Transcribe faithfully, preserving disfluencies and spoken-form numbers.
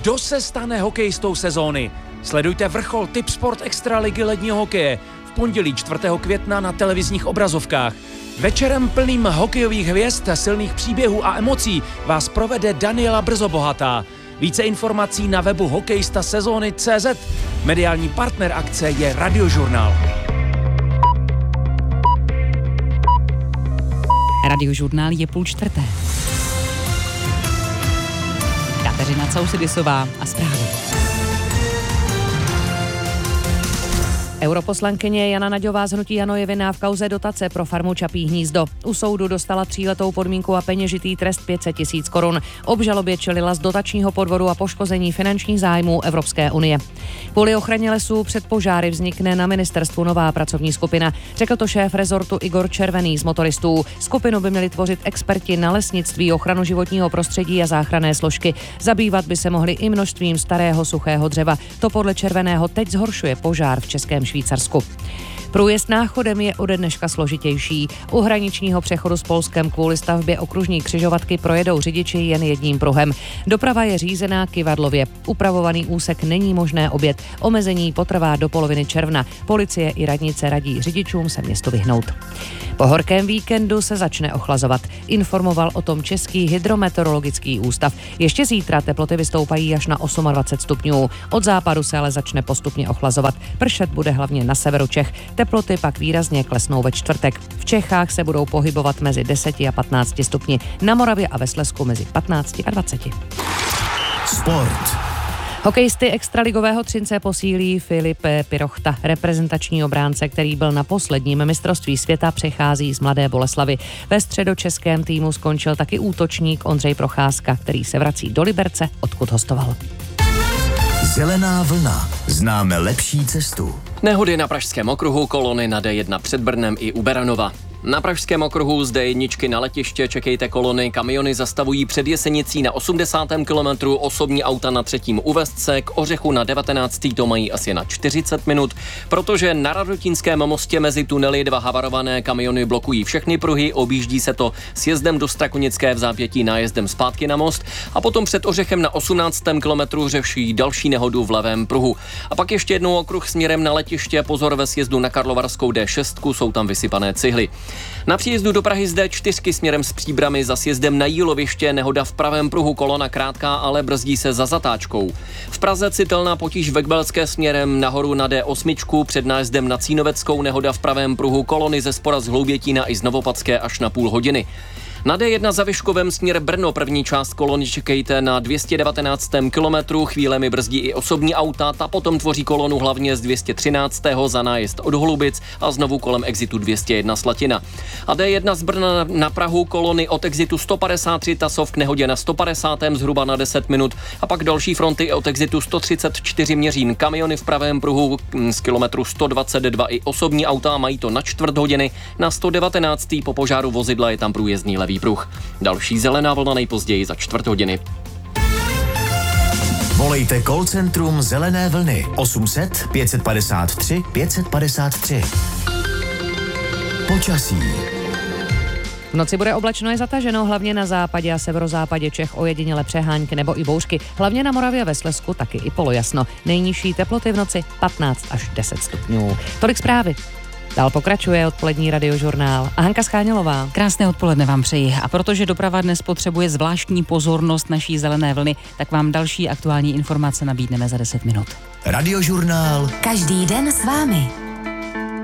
Kdo se stane hokejistou sezóny? Sledujte vrchol Tipsport Extraligy ledního hokeje v pondělí čtvrtého května na televizních obrazovkách. Večerem plným hokejových hvězd, silných příběhů a emocí vás provede Daniela Brzobohatá. Více informací na webu hokejista sezóny tečka cé zet. Mediální partner akce je Radiožurnál. Radiožurnál je půl čtvrté. Kateřina Causidisová a zprávy. Europoslankyně Jana Naďová z hnutí ANO je vinná v kauze dotace pro farmu Čapí hnízdo. U soudu dostala tříletou podmínku a peněžitý trest pět set tisíc korun. Obžalobě čelila z dotačního podvodu a poškození finančních zájmů Evropské unie. Kvůli ochraně lesů před požáry vznikne na ministerstvu nová pracovní skupina. Řekl to šéf rezortu Igor Červený z motoristů. Skupinu by měli tvořit experti na lesnictví, ochranu životního prostředí a záchranné složky. Zabývat by se mohli i množstvím starého suchého dřeva. To podle Červeného teď zhoršuje požár v Českém Švýcarsku. Průjezd náchodem je ode dneška složitější. U hraničního přechodu s Polskem kvůli stavbě okružní křižovatky projedou řidiči jen jedním pruhem. Doprava je řízená kyvadlově. Upravovaný úsek není možné objet. Omezení potrvá do poloviny června. Policie i radnice radí řidičům se městu vyhnout. Po horkém víkendu se začne ochlazovat. Informoval o tom Český hydrometeorologický ústav. Ještě zítra teploty vystoupají až na dvacet osm stupňů. Od západu se ale začne postupně ochlazovat. Pršet bude hlavně na severu Čech. Teploty pak výrazně klesnou ve čtvrtek. V Čechách se budou pohybovat mezi deseti a patnácti stupni. Na Moravě a ve Slezsku mezi patnácti a dvaceti. Sport. Hokejisty extraligového Třince posílí Filipe Pirochta. Reprezentační obránce, který byl na posledním mistrovství světa, přechází z Mladé Boleslavi. Ve středočeském týmu skončil taky útočník Ondřej Procházka, který se vrací do Liberce, odkud hostoval. Zelená vlna. Známe lepší cestu. Nehody na pražském okruhu, kolony na dé jedna před Brnem i u Beranova. Na pražském okruhu z dé jedna na letiště čekejte kolony, kamiony zastavují před Jesenicí na osmdesátém kilometru, osobní auta na třetím u Vestce, k Ořechu na devatenáctém to mají asi na čtyřicet minut, protože na Radotínském mostě mezi tunely dva havarované kamiony blokují všechny pruhy, objíždí se to sjezdem do Strakonické v zápětí nájezdem zpátky na most a potom před Ořechem na osmnáctém kilometru řeší další nehodu v levém pruhu. A pak ještě jednou okruh směrem na letiště, pozor ve sjezdu na Karlovarskou dé šest, jsou tam vysypané cihly. Na příjezdu do Prahy z dé čtyři směrem z Příbrami za sjezdem na Jíloviště nehoda v pravém pruhu, kolona krátká, ale brzdí se za zatáčkou. V Praze citelná potíž ve Kbelské směrem nahoru na dé osm před nájezdem na Cínoveckou, nehoda v pravém pruhu, kolony ze spora z Hloubětína i z Novopadské až na půl hodiny. Na dé jedna za Vyškovem směr Brno první část kolony čekejte na dvě stě devatenáctém kilometru, chvílemi brzdí i osobní auta, ta potom tvoří kolonu hlavně z dvě stě třináctého za nájezd od Holubic a znovu kolem exitu dvě stě jedna Slatina. A dé jedna z Brna na Prahu, kolony od exitu sto padesát tři Tasov k nehodě na sto padesátém zhruba na deset minut a pak další fronty od exitu sto třicet čtyři Měřín, kamiony v pravém pruhu z kilometru sto dvacet dva i osobní auta, mají to na čtvrt hodiny, na sto devatenáctém po požáru vozidla je tam průjezdný levý pruh. Další zelená vlna nejpozději za čtvrt hodiny. Volejte call centrum Zelené vlny osm set pět set padesát tři pět set padesát tři. Počasí. V noci bude oblačno i zataženo, hlavně na západě a severozápadě Čech ojediněle přehánky nebo i bouřky. Hlavně na Moravě a ve Slezsku taky i polojasno. Nejnižší teploty v noci patnáct až deset stupňů. Tolik zprávy. Dál pokračuje odpolední Radiožurnál a Hanka Schánělová. Krásné odpoledne vám přeji. A protože doprava dnes potřebuje zvláštní pozornost naší zelené vlny, tak vám další aktuální informace nabídneme za deset minut. Radiožurnál. Každý den s vámi.